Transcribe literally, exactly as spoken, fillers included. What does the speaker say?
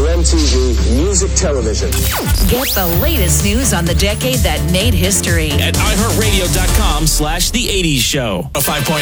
to M T V Music Television. Get the latest news on the decade that made history at iHeartRadio.com slash The eighties Show. A five point